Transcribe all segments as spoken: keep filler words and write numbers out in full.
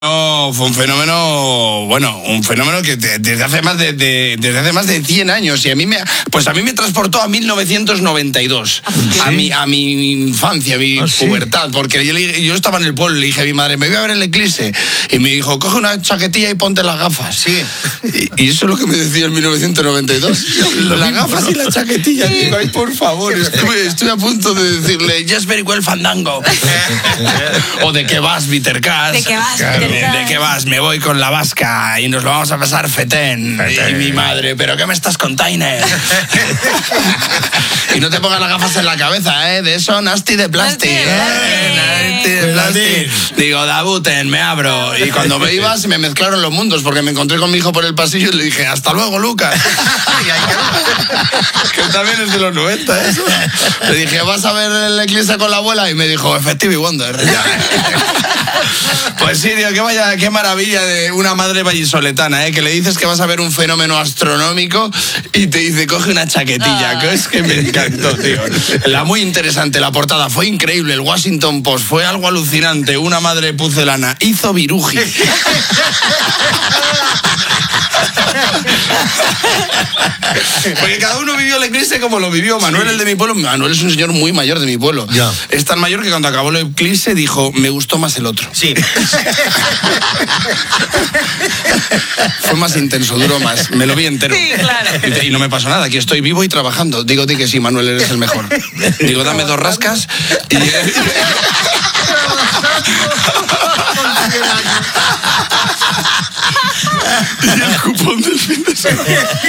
No, fue un fenómeno, bueno, un fenómeno que te, desde hace más de, de desde hace más de cien años y a mí me, pues a mí me transportó a mil novecientos noventa y dos, ¿sí? a mi a mi infancia, a mi ¿Ah, pubertad, sí? Porque yo, yo estaba en el pueblo, le dije a mi madre, me voy a ver el eclipse y me dijo, coge una chaquetilla y ponte las gafas. Sí. Y, y eso es lo que me decía en mil novecientos noventa y dos, las gafas y la chaquetilla. Sí. Digo, ay, por favor, estuve, estoy a punto de decirle, yes, very well, fandango. O de qué vas, Bitter Cash. De qué vas, Bitter ¿De qué vas? Me voy con la vasca y nos lo vamos a pasar fetén. fetén. Y mi madre, ¿pero qué me estás contando? Y no te pongas las gafas en la cabeza, ¿eh? De eso, nasty de plástico. ¿eh? Nasty de plástico. Digo, dabuten, me abro. Y cuando me iba se me mezclaron los mundos porque me encontré con mi hijo por el pasillo y le dije, hasta luego, Lucas. Que también es de los noventa, eso. Le dije, ¿vas a ver el eclipse con la abuela? Y me dijo, Effective Wonder. Pues sí, tío, qué vaya, qué maravilla de una madre vallisoletana, ¿eh? Que le dices que vas a ver un fenómeno astronómico y te dice, coge una chaquetilla, que es que me encantó, tío. La muy interesante, la portada fue increíble, el Washington Post fue algo alucinante, una madre pucelana hizo viruji. Porque cada uno vivió el eclipse como lo vivió. Manuel, sí. El de mi pueblo, Manuel es un señor muy mayor de mi pueblo. Ya. Es tan mayor que cuando acabó el eclipse dijo, me gustó más el otro. Sí. Fue más intenso, duró más. Me lo vi entero. Sí, claro. Y, y no me pasó nada, aquí estoy vivo y trabajando. Digo, di que sí, Manuel, eres el mejor. Digo, dame dos rascas y... Y el cupón del fin de semana.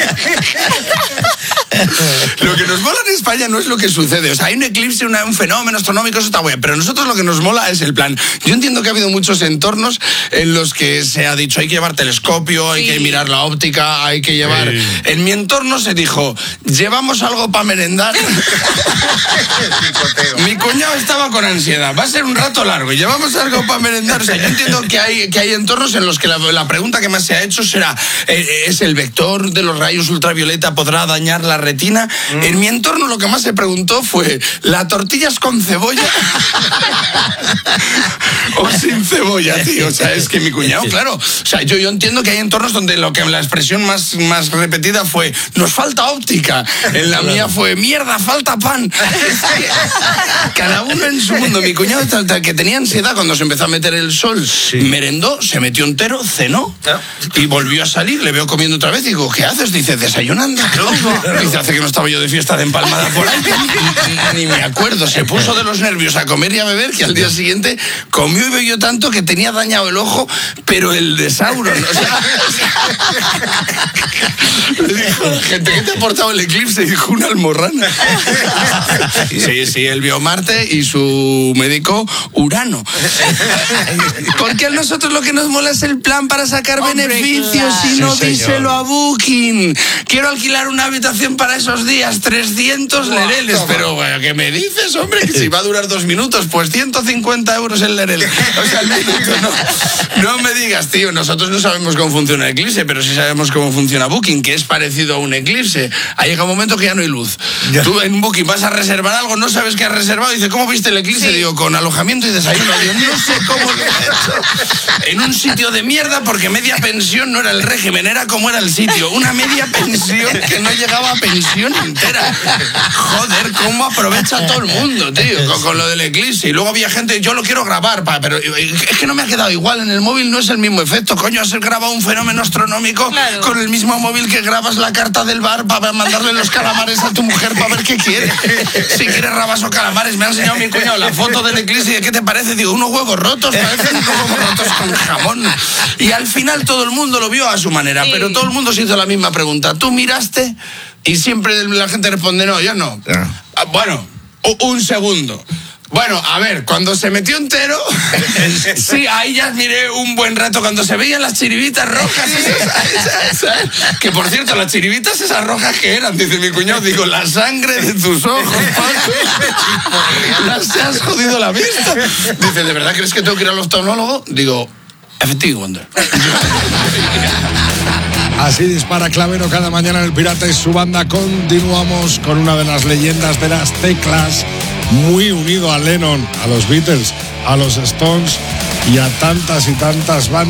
Lo que nos mola en España no es lo que sucede. O sea, hay un eclipse, una, un fenómeno astronómico, eso está bueno. Pero a nosotros lo que nos mola es el plan. Yo entiendo que ha habido muchos entornos en los que se ha dicho hay que llevar telescopio, hay sí. que mirar la óptica, hay que llevar... Sí. En mi entorno se dijo, llevamos algo para merendar. Mi cuñado estaba con ansiedad. Va a ser un rato largo y llevamos algo para merendar. O sea, yo entiendo que hay, que hay entornos en los que la, la pregunta que más se ha hecho será, eh, ¿es el vector de los rayos ultravioleta podrá dañar la retina? Mm. En mi entorno lo que más se preguntó fue, ¿la tortilla es con cebolla? ¿O sin cebolla, tío? O sea, es que mi cuñado, claro. O sea, yo, yo entiendo que hay entornos donde lo que la expresión más, más repetida fue, nos falta óptica. En la mía fue, mierda, falta pan. Cada uno en su mundo. Mi cuñado, que tenía ansiedad cuando se empezó a meter el sol, sí. merendó, se metió entero, cenó y volvió a salir. Le veo comiendo otra vez y digo, ¿qué haces? Dice, desayunando. Dice, hace que no estaba yo de fiesta de empalmada por ahí. Ni, ni me acuerdo. Se puso de los nervios a comer y a beber que al día siguiente comió y bebió tanto que tenía dañado el ojo, pero el de Sauron. O sea, le dijo, gente, ¿qué te ha aportado el eclipse? Y dijo, una almorrana. Sí, sí, él vio Marte y su médico Urano. Porque a nosotros lo que nos mola es el plan para sacar Hombre, beneficios y no sí, díselo a Booking. Quiero alquilar una habitación para esos días, trescientos wow, lereles. Toma. Pero, bueno, ¿qué me dices, hombre? Que si va a durar dos minutos, pues ciento cincuenta euros el lerel. O sea, el minuto, no. No me digas, tío, nosotros no sabemos cómo funciona el eclipse, pero sí sabemos cómo funciona Booking, que es parecido a un eclipse. Ha llegado un momento que ya no hay luz. Ya. Tú en Booking vas a reservar algo, no sabes qué has reservado, y dice, ¿cómo viste el eclipse? Sí. Digo, con alojamiento y desayuno. Digo, no sé cómo lo he hecho. En un sitio de mierda, porque media pensión no era el régimen, era como era el sitio. Una media pensión que no llegaba a pensión entera. Joder, cómo aprovecha todo el mundo, tío, con, con lo del eclipse. Y luego había gente, yo lo quiero grabar, pa, pero es que no me ha quedado igual. En el móvil no es el mismo efecto. Coño, has grabado un fenómeno astronómico claro. con el mismo móvil que grabas la carta del bar para mandarle los calamares a tu mujer para ver qué quiere. Si quieres rabas o calamares, me ha enseñado mi cuñado la foto del eclipse y ¿qué te parece? Digo, unos huevos rotos, parecen unos huevos rotos con jamón. Y al final todo el mundo lo vio a su manera, sí. pero todo el mundo se hizo la misma pregunta. ¿Tú miraste? Y siempre la gente responde, no, yo no. Yeah. Bueno, un segundo. Bueno, a ver, cuando se metió entero, sí, ahí ya miré un buen rato, cuando se veían las chiribitas rojas, esas, ¿sabes? Que por cierto, las chiribitas esas rojas que eran, dice mi cuñado, digo, la sangre de tus ojos, las te has jodido la vista. Dice, ¿de verdad crees que tengo que ir al oftalmólogo? Digo, Effective Wonder. Así dispara Clavero cada mañana en El Pirata y su banda. Continuamos con una de las leyendas de las teclas, muy unido a Lennon, a los Beatles, a los Stones y a tantas y tantas bandas.